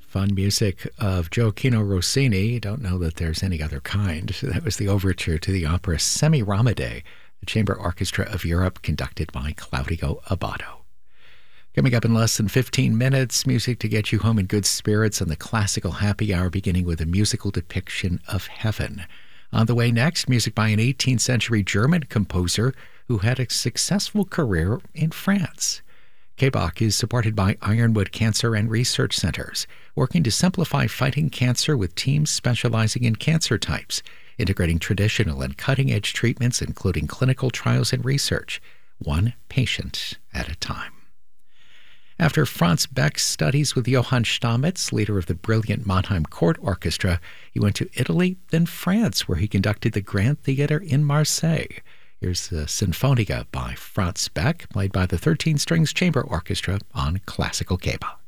Fun music of Gioacchino Rossini. Don't know that there's any other kind. That was the overture to the opera Semiramide, the Chamber Orchestra of Europe, conducted by Claudio Abbado. Coming up in less than 15 minutes, music to get you home in good spirits on the Classical Happy Hour, beginning with a musical depiction of heaven. On the way next, music by an 18th century German composer who had a successful career in France. KBOC is supported by Ironwood Cancer and Research Centers, working to simplify fighting cancer with teams specializing in cancer types, integrating traditional and cutting-edge treatments, including clinical trials and research, one patient at a time. After Franz Beck's studies with Johann Stamitz, leader of the brilliant Mannheim Court Orchestra, he went to Italy, then France, where he conducted the Grand Theatre in Marseille. Here's the Sinfonia by Franz Beck, played by the 13 Strings Chamber Orchestra on Classical K-pop.